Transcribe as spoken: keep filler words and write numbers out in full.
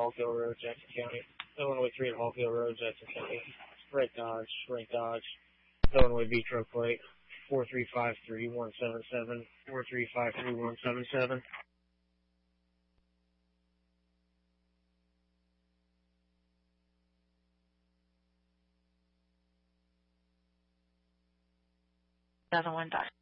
Hallkill Road, Jackson County. Illinois three at Hallkill Road, Jackson County. Red Dodge, Red Dodge. Illinois Beach Road Plate, four three five three one seven seven, four three five three one seven seven. Seven one Dodge.